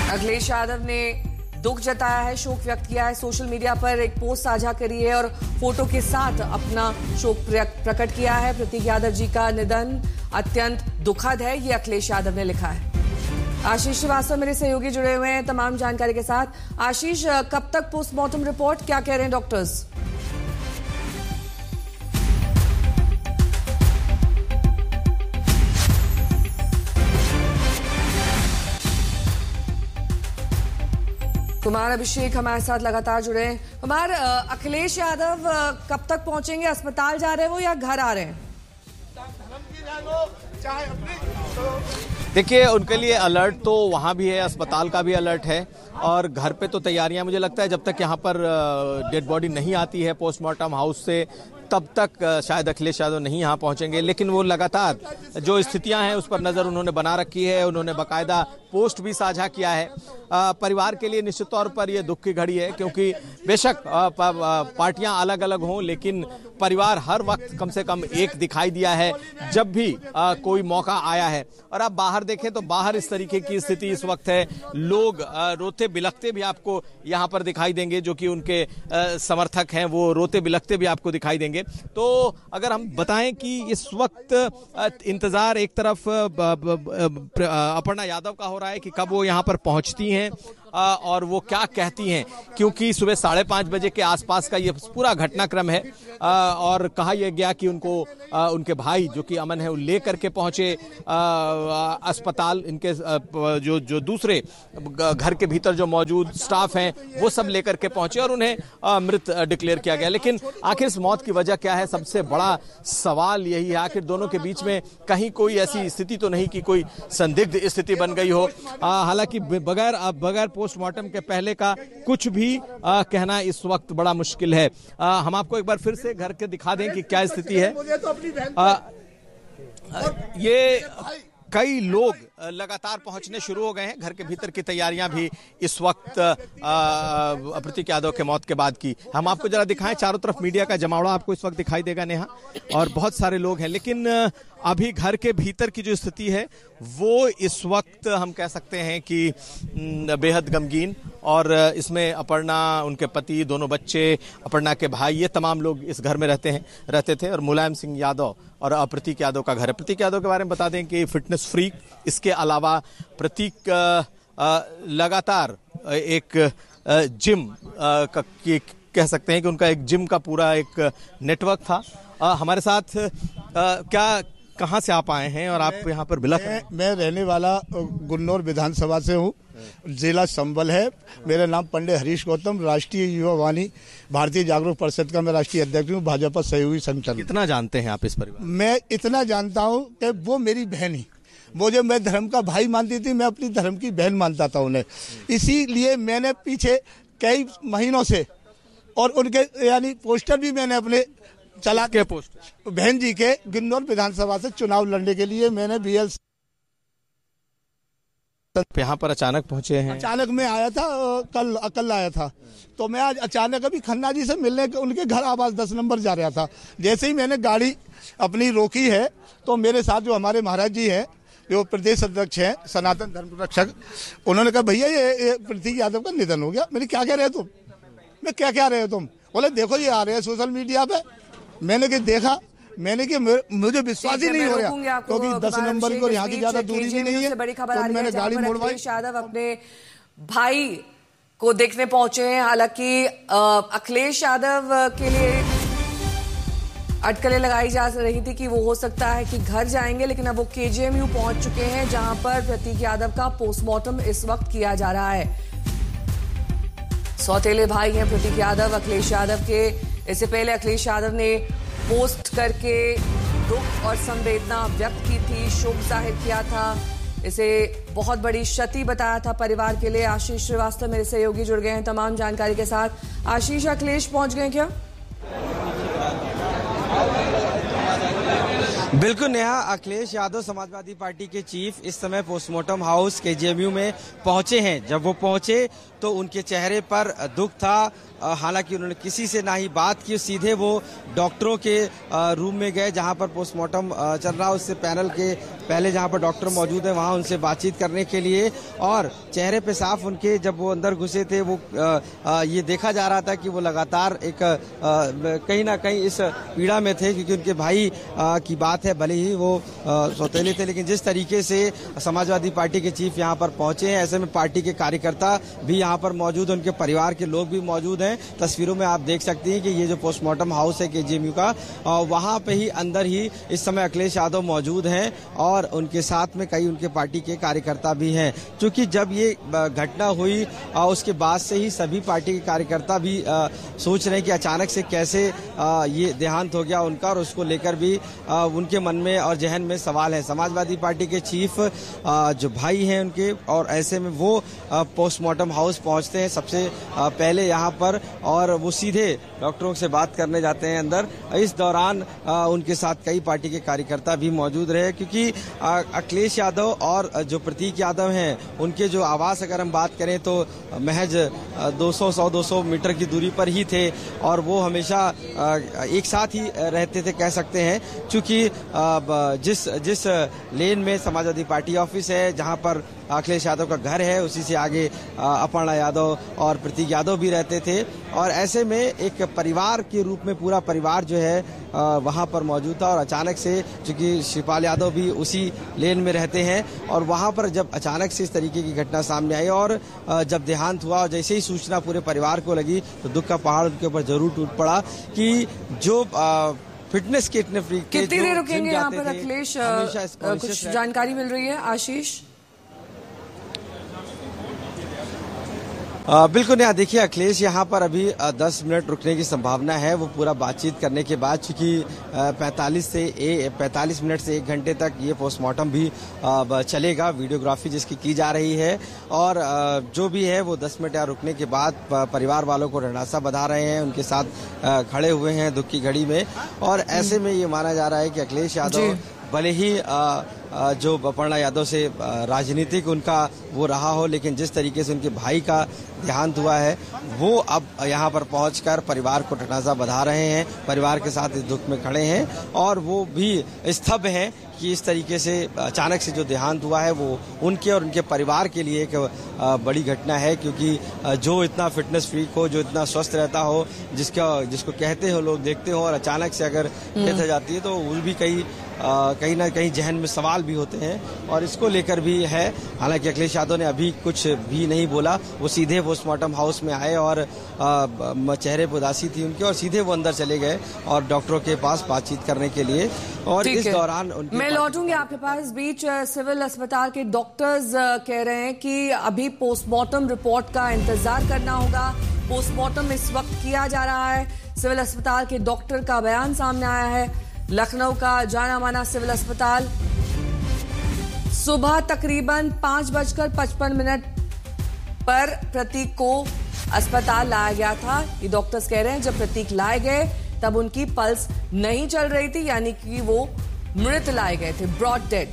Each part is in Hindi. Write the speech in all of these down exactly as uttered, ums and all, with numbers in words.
अखिलेश यादव ने दुख जताया है, शोक व्यक्त किया है, सोशल मीडिया पर एक पोस्ट साझा करी है और फोटो के साथ अपना शोक प्रकट किया है। प्रतीक यादव जी का निधन अत्यंत दुखद है, ये अखिलेश यादव ने लिखा है। आशीष श्रीवास्तव मेरे सहयोगी जुड़े हुए हैं तमाम जानकारी के साथ। आशीष, कब तक पोस्टमार्टम रिपोर्ट, क्या कह रहे हैं डॉक्टर्स? कुमार अभिषेक हमारे साथ लगातार जुड़े हैं। कुमार, अखिलेश यादव कब तक पहुंचेंगे? अस्पताल जा रहे हैं वो या घर आ रहे हैं? देखिए, उनके लिए अलर्ट तो वहाँ भी है, अस्पताल का भी अलर्ट है और घर पे तो तैयारियां, मुझे लगता है जब तक यहाँ पर डेड बॉडी नहीं आती है पोस्टमार्टम हाउस से तब तक शायद अखिलेश यादव नहीं यहाँ पहुंचेंगे। लेकिन वो लगातार जो स्थितियां हैं उस पर नजर उन्होंने बना रखी है। उन्होंने बाकायदा पोस्ट भी साझा किया है। आ, परिवार के लिए निश्चित तौर पर यह दुख की घड़ी है, क्योंकि बेशक पार्टियां अलग अलग हों लेकिन परिवार हर वक्त कम से कम एक दिखाई दिया है जब भी आ, कोई मौका आया है। और आप बाहर देखें तो बाहर इस तरीके की स्थिति इस वक्त है, लोग आ, रोते बिलखते भी आपको यहाँ पर दिखाई देंगे, जो कि उनके आ, समर्थक हैं वो रोते बिलखते भी आपको दिखाई देंगे। तो अगर हम बताएं कि इस वक्त इंतजार एक तरफ अपर्णा यादव का हो रहा है कि कब वो यहाँ पर पहुंचती हैं और वो क्या कहती हैं, क्योंकि सुबह साढ़े पाँच बजे के आसपास का ये पूरा घटनाक्रम है और कहा यह गया कि उनको उनके भाई जो कि अमन है वो ले करके पहुंचे अस्पताल। इनके जो जो दूसरे घर के भीतर जो मौजूद स्टाफ हैं वो सब लेकर के पहुंचे और उन्हें मृत डिक्लेयर किया गया। लेकिन आखिर इस मौत की वजह क्या है, सबसे बड़ा सवाल यही है। आखिर दोनों के बीच में कहीं कोई ऐसी स्थिति तो नहीं कि कोई संदिग्ध स्थिति बन गई हो। हालांकि बगैर बगैर पोस्टमार्टम के पहले का कुछ भी आ, कहना इस वक्त बड़ा मुश्किल है। आ, हम आपको एक बार फिर से घर के दिखा दें कि क्या स्थिति है। आ, आ, ये कई लोग लगातार पहुंचने शुरू हो गए हैं। घर के भीतर की तैयारियां भी इस वक्त प्रतीक यादव के मौत के बाद की। हम आपको जरा दिखाएं, चारों तरफ मीडिया का जमावड़ा आपको इस वक्त दिखाई देगा नेहा, और बहुत सारे लोग हैं। लेकिन अभी घर के भीतर की जो स्थिति है वो इस वक्त हम कह सकते हैं कि बेहद गमगीन, और इसमें अपर्णा, उनके पति, दोनों बच्चे, अपर्णा के भाई, ये तमाम लोग इस घर में रहते हैं रहते थे। और मुलायम सिंह यादव और प्रतीक यादव का घर है। प्रतीक यादव के बारे में बता दें कि फिटनेस फ्रीक, इसके अलावा प्रतीक लगातार एक जिम का कह सकते हैं कि उनका एक जिम का पूरा एक नेटवर्क था। हमारे साथ क्या, कहाँ से आप आए हैं और आप यहाँ पर बिलख हैं? मैं रहने वाला गुन्नौर विधानसभा से हूँ, जिला संबल है। मेरा नाम पंडित हरीश गौतम, राष्ट्रीय युवा वाणी भारतीय जागरूक परिषद का मैं राष्ट्रीय अध्यक्ष हूँ, भाजपा सहयोगी संगठन। कितना जानते हैं आप इस परिवार? मैं इतना जानता हूँ कि वो मेरी बहन ही, वो जो मैं धर्म का भाई मानती थी, मैं अपनी धर्म की बहन मानता था उन्हें। इसीलिए मैंने पीछे कई महीनों से, और उनके यानी पोस्टर भी मैंने अपने चला के पोस्टर बहन जी के गुन्नौर विधानसभा से चुनाव लड़ने के लिए मैंने बीएल यहाँ पर अचानक पहुंचे हैं। अचानक मैं आया था, कल कल आया था, तो मैं आज अचानक अभी खन्ना जी से मिलने उनके घर आवास दस नंबर जा रहा था। जैसे ही मैंने गाड़ी अपनी रोकी है तो मेरे साथ जो हमारे महाराज जी हैं, जो प्रदेश अध्यक्ष हैं सनातन धर्म रक्षक, उन्होंने कहा भैया ये, ये प्रतीक यादव का निधन हो गया। मैंने क्या कह रहे हो तुम? मैं क्या कह रहे हो तुम? बोले देखो ये आ रहे हैं सोशल मीडिया पे। मैंने कि देखा, मैंने कि मुझे विश्वास ही नहीं हो रहा, क्योंकि दस नंबर की और यहाँ की ज्यादा दूरी भी नहीं है। बड़ी खबर आ रही मैंने गाड़ी मोड़वाई। अखिलेश यादव अपने भाई को देखने पहुंचे हैं। हालांकि अखिलेश यादव के लिए अटकलें लगाई जा रही थी कि वो हो सकता है कि घर जाएंगे, लेकिन अब वो केजीएमयू पहुंच चुके हैं, जहां पर प्रतीक यादव का पोस्टमार्टम इस वक्त किया जा रहा है। सौतेले भाई हैं प्रतीक यादव अखिलेश यादव के। इससे पहले अखिलेश यादव ने पोस्ट करके दुख और संवेदना व्यक्त की थी, शोक जाहिर किया था, इसे बहुत बड़ी क्षति बताया था परिवार के लिए। आशीष श्रीवास्तव मेरे सहयोगी जुड़ गए हैं तमाम जानकारी के साथ। आशीष, अखिलेश पहुंच गए क्या? बिल्कुल नेहा, अखिलेश यादव समाजवादी पार्टी के चीफ इस समय पोस्टमार्टम हाउस केजीएमयू में पहुंचे हैं। जब वो पहुंचे तो उनके चेहरे पर दुख था, हालांकि उन्होंने किसी से ना ही बात की, सीधे वो डॉक्टरों के रूम में गए जहां पर पोस्टमार्टम चल रहा है। उससे पैनल के पहले जहां पर डॉक्टर मौजूद है वहां उनसे बातचीत करने के लिए, और चेहरे पे साफ उनके जब वो अंदर घुसे थे वो ये देखा जा रहा था कि वो लगातार एक कहीं ना कहीं इस पीड़ा में थे, क्योंकि उनके भाई की बात है, भले ही वो सौतेले थे, लेकिन जिस तरीके से समाजवादी पार्टी के चीफ यहाँ पर पहुंचे हैं, ऐसे में पार्टी के कार्यकर्ता भी यहाँ पर मौजूद हैं, उनके परिवार के लोग भी मौजूद हैं। तस्वीरों में आप देख सकते हैं कि ये जो पोस्टमार्टम हाउस है केजीएमयू का, वहां पे ही अंदर ही इस समय अखिलेश यादव मौजूद हैं और उनके साथ में कई उनके पार्टी के कार्यकर्ता भी हैं। क्योंकि जब ये घटना हुई उसके बाद से ही सभी पार्टी के कार्यकर्ता भी सोच रहे हैं कि अचानक से कैसे ये देहांत हो गया उनका, और उसको लेकर भी उनके मन में और जहन में सवाल है। समाजवादी पार्टी के चीफ जो भाई हैं उनके, और ऐसे में वो पोस्टमार्टम हाउस पहुंचते हैं सबसे पहले यहाँ पर, और वो सीधे डॉक्टरों से बात करने जाते हैं अंदर। इस दौरान उनके साथ कई पार्टी के कार्यकर्ता भी मौजूद रहे, क्योंकि अखिलेश यादव और जो प्रतीक यादव हैं उनके जो आवास अगर हम बात करें तो महज दो सौ सौ दो सौ मीटर की दूरी पर ही थे, और वो हमेशा एक साथ ही रहते थे कह सकते हैं। क्योंकि जिस जिस लेन में समाजवादी पार्टी ऑफिस है, जहां पर अखिलेश यादव का घर है, उसी से आगे अपर्णा यादव और प्रतीक यादव भी रहते थे, और ऐसे में एक परिवार के रूप में पूरा परिवार जो है वहां पर मौजूद था। और अचानक से, चूंकि शिवपाल यादव भी उसी लेन में रहते हैं, और वहां पर जब अचानक से इस तरीके की घटना सामने आई और जब देहांत हुआ और जैसे ही सूचना पूरे परिवार को लगी, तो दुख का पहाड़ उनके ऊपर जरूर टूट पड़ा कि जो फिटनेस के इतने फ्रीक थे, कितनी देर रुकेंगे यहाँ पर अखिलेश? कुछ जानकारी मिल रही है आशीष? बिल्कुल नहीं, देखिए अखिलेश यहाँ पर अभी दस मिनट रुकने की संभावना है। वो पूरा बातचीत करने के बाद, चूंकि पैंतालीस से पैंतालीस मिनट से एक घंटे तक ये पोस्टमार्टम भी चलेगा, वीडियोग्राफी जिसकी की जा रही है, और जो भी है वो दस मिनट यहाँ रुकने के बाद परिवार वालों को ढंढासा बधा रहे हैं, उनके साथ खड़े हुए हैं दुख की घड़ी में। और ऐसे में ये माना जा रहा है कि अखिलेश यादव भले ही आ, जो अपर्णा यादव से राजनीतिक उनका वो रहा हो, लेकिन जिस तरीके से उनके भाई का देहांत हुआ है, वो अब यहाँ पर पहुंचकर परिवार को ढंढासा बधा रहे हैं, परिवार के साथ इस दुख में खड़े हैं, और वो भी स्तब्ध हैं कि इस तरीके से अचानक से जो देहांत हुआ है वो उनके और उनके परिवार के लिए एक बड़ी घटना है। क्योंकि जो इतना फिटनेस फ्रीक हो, जो इतना स्वस्थ रहता हो, जिसका जिसको कहते हो लोग देखते हो, और अचानक से अगर डेथ हो जाती है तो वो भी कई कहीं ना कहीं जहन में सवाल भी होते हैं, और इसको लेकर भी है। हालांकि अखिलेश यादव ने अभी कुछ भी नहीं बोला, वो सीधे पोस्टमार्टम हाउस में आए और चेहरे पर उदासी थी उनके, और सीधे वो अंदर चले गए और डॉक्टरों के पास बातचीत करने के लिए। और इस दौरान मैं लौटूंगी आपके पास। इस बीच सिविल अस्पताल के डॉक्टर्स कह रहे हैं कि अभी पोस्टमार्टम रिपोर्ट का इंतजार करना होगा। पोस्टमार्टम इस वक्त किया जा रहा है। सिविल अस्पताल के डॉक्टर का बयान सामने आया है। लखनऊ का जाना माना सिविल अस्पताल, सुबह तकरीबन पांच बजकर पचपन मिनट पर प्रतीक को अस्पताल लाया गया था। ये डॉक्टर्स कह रहे हैं जब प्रतीक लाए गए तब उनकी पल्स नहीं चल रही थी, यानी कि वो मृत लाए गए थे, ब्रॉड डेड।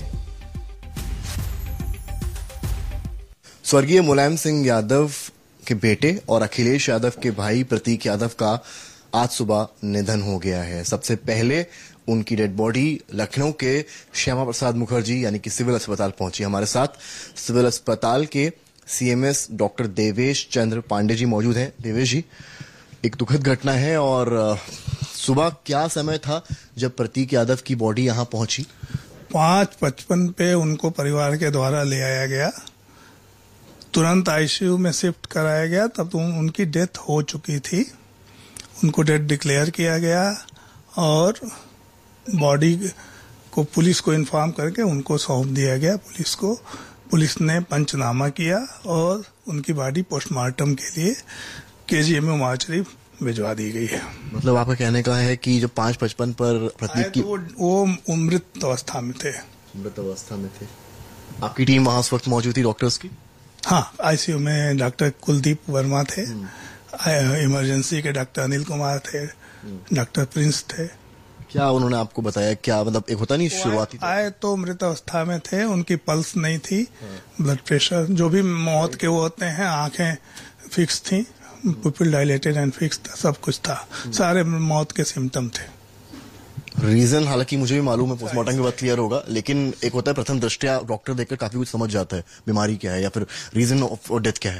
स्वर्गीय मुलायम सिंह यादव के बेटे और अखिलेश यादव के भाई प्रतीक यादव का आज सुबह निधन हो गया है। सबसे पहले उनकी डेड बॉडी लखनऊ के श्यामा प्रसाद मुखर्जी यानी कि सिविल अस्पताल पहुंची। हमारे साथ सिविल अस्पताल के सीएमएस डॉक्टर देवेश चंद्र पांडे जी मौजूद हैं। देवेश जी, एक दुखद घटना है, और सुबह क्या समय था जब प्रतीक यादव की बॉडी यहां पहुंची? पांच पचपन पे उनको परिवार के द्वारा ले आया गया, तुरंत आईसीयू में शिफ्ट कराया गया। तब तो उनकी डेथ हो चुकी थी, उनको डेथ डिक्लेयर किया गया, और बॉडी को पुलिस को इन्फॉर्म करके उनको सौंप दिया गया पुलिस को। पुलिस ने पंचनामा किया और उनकी बॉडी पोस्टमार्टम के लिए केजीएमयू मार्चरी भिजवा दी गई है। मतलब आपका कहने का है कि जो पांच पचपन पर प्रतीक की तो वो मृत अवस्था में थे। मृत अवस्था में थे। आपकी टीम वहां उस वक्त मौजूद थी डॉक्टर्स की? हाँ, आईसीयू में डॉक्टर कुलदीप वर्मा थे, इमरजेंसी के डॉक्टर अनिल कुमार थे, डॉक्टर प्रिंस थे। क्या उन्होंने आपको बताया? क्या मतलब एक होता नहीं शुरुआती आए तो मृत अवस्था में थे, उनकी पल्स नहीं थी, ब्लड प्रेशर जो भी मौत के वो होते हैं, आंखें फिक्स थी, पुपिल डायलेटेड एंड फिक्स था, सब कुछ था, सारे मौत के सिम्टम थे। रीजन हालांकि मुझे भी मालूम है, पोस्टमार्टम के बाद क्लियर होगा, लेकिन एक होता है प्रथम दृष्टया डॉक्टर देखकर काफी कुछ समझ जाता है, बीमारी क्या है या फिर रीजन ऑफ डेथ क्या है।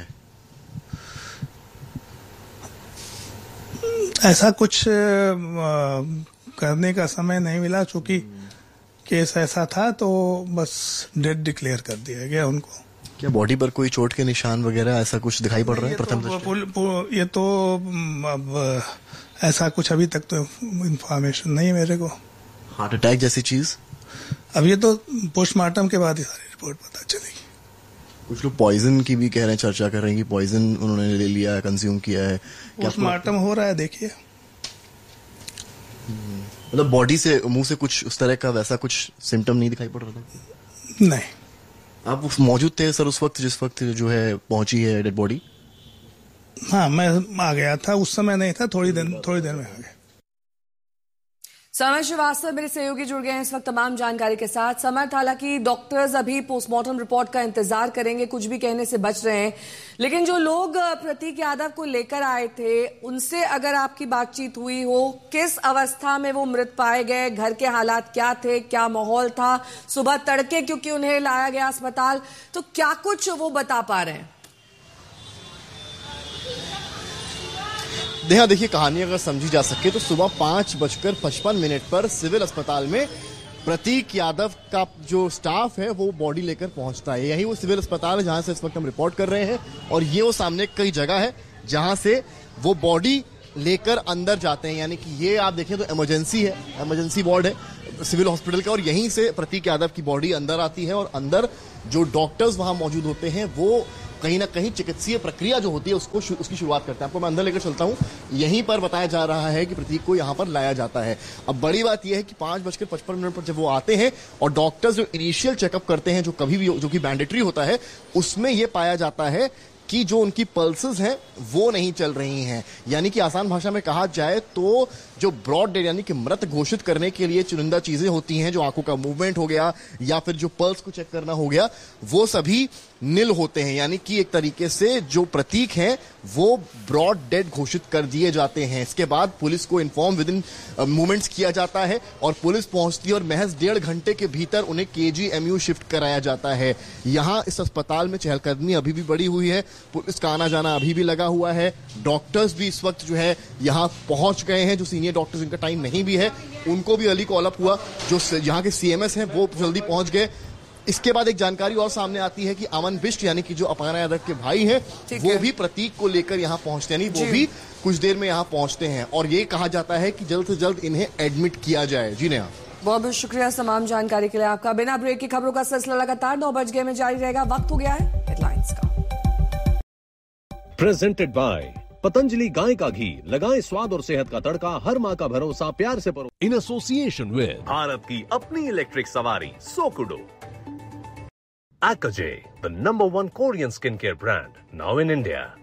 ऐसा कुछ करने का समय नहीं मिला, चूंकि केस ऐसा था तो बस डेथ डिक्लेयर कर दिया गया उनको। क्या बॉडी पर कोई चोट के निशान वगैरह ऐसा कुछ दिखाई पड़ रहा है प्रथम दृष्टया? ये तो अब ऐसा कुछ अभी तक तो इंफॉर्मेशन नहीं मेरे को। हार्ट अटैक जैसी चीज? अब ये तो पोस्टमार्टम के बाद ही सारी रिपोर्ट पता चलेगी। कुछ लोग पॉइजन की भी कह रहे हैं, चर्चा कर रहे हैं कि पॉइजन उन्होंने ले लिया है, कंज्यूम किया है। पोस्टमार्टम हो रहा है, देखिए। मतलब बॉडी से, मुंह से कुछ उस तरह का वैसा कुछ सिम्टम नहीं दिखाई पड़ रहा था? नहीं। आप मौजूद थे सर उस वक्त जिस वक्त जो है पहुंची है डेड बॉडी? हाँ, मैं आ गया था, उस समय नहीं था, थोड़ी देर थोड़ी देर में आ गया। समर श्रीवास्तव मेरे सहयोगी जुड़ गए हैं इस वक्त तमाम जानकारी के साथ। समर्थ, हालांकि डॉक्टर्स अभी पोस्टमार्टम रिपोर्ट का इंतजार करेंगे, कुछ भी कहने से बच रहे हैं, लेकिन जो लोग प्रतीक यादव को लेकर आए थे उनसे अगर आपकी बातचीत हुई हो, किस अवस्था में वो मृत पाए गए, घर के हालात क्या थे, क्या माहौल था, सुबह तड़के क्योंकि उन्हें लाया गया अस्पताल, तो क्या कुछ वो बता पा रहे हैं? देखा देखिए, कहानी अगर समझी जा सके तो सुबह पांच बजकर पचपन मिनट पर सिविल अस्पताल में प्रतीक यादव का जो स्टाफ है वो बॉडी लेकर पहुंचता है। यही वो सिविल अस्पताल है जहां से इस वक्त हम रिपोर्ट कर रहे हैं, और ये वो सामने कई जगह है जहां से वो बॉडी लेकर अंदर जाते हैं। यानी कि ये आप देखें तो इमरजेंसी है, इमरजेंसी वार्ड है सिविल हॉस्पिटल का, और यहीं से प्रतीक यादव की बॉडी अंदर आती है, और अंदर जो डॉक्टर्स वहां मौजूद होते हैं वो कहीं ना कहीं चिकित्सीय प्रक्रिया जो होती है उसको शु, उसकी शुरुआत करते हैं। आपको मैं अंदर लेकर चलता हूं। यहीं पर बताया जा रहा है कि प्रतीक को यहां पर लाया जाता है। अब बड़ी बात यह है कि पांच बजकर पचपन मिनट पर जब वो आते हैं और डॉक्टर्स जो इनिशियल चेकअप करते हैं, जो कभी भी जो कि मैंडेटरी होता है, उसमें यह पाया जाता है कि जो उनकी पल्सेस हैं वो नहीं चल रही हैं। यानी कि आसान भाषा में कहा जाए तो जो ब्रॉड डेड यानी कि मृत घोषित करने के लिए चुनिंदा चीजें होती हैं, जो आंखों का मूवमेंट हो गया या फिर जो पल्स को चेक करना हो गया, वो सभी नील होते हैं। यानी कि एक तरीके से जो प्रतीक हैं वो ब्रॉड डेड घोषित कर दिए जाते हैं। इसके बाद पुलिस को इन्फॉर्म विद इन मूवमेंट्स किया जाता है और पुलिस पहुंचती है और महज डेढ़ घंटे के भीतर उन्हें केजीएमयू शिफ्ट कराया जाता है। यहां इस अस्पताल में चहलकदमी अभी भी बढ़ी हुई है, पुलिस का आना जाना अभी भी लगा हुआ है। डॉक्टर्स भी इस वक्त जो है यहां पहुंच गए हैं, जो सीनियर डॉक्टर्स, इनका टाइम नहीं भी है, उनको भी अर्ली कॉल अप हुआ। जो यहाँ के सीएमएस हैं वो जल्दी पहुंच गए। इसके बाद एक जानकारी और सामने आती है कि अमन बिष्ट यानी कि जो अपर्णा यादव के भाई हैं वो भी प्रतीक को लेकर यहाँ पहुंचते हैं, वो भी कुछ देर में यहाँ पहुंचते हैं, और ये कहा जाता है कि जल्द से जल्द इन्हें एडमिट किया जाए। जी नेहा, बहुत बहुत शुक्रिया तमाम जानकारी के लिए आपका। बिना ब्रेक की खबरों का सिलसिला लगातार नौ बज गए में जारी रहेगा। वक्त हो गया है हेडलाइंस का। प्रेजेंटेड बाय पतंजलि गाय का घी, लगाएं स्वाद और सेहत का तड़का, हर माँ का भरोसा, प्यार से परो। इन एसोसिएशन विद भारत की अपनी इलेक्ट्रिक सवारी सोकुडो। Akaje, the number one Korean skincare brand, now in India.